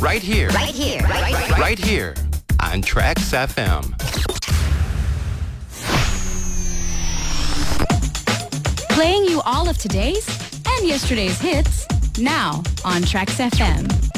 Right here. Right here. Right. Right here on Trax FM. Playing you all of today's and yesterday's hits now on Trax FM.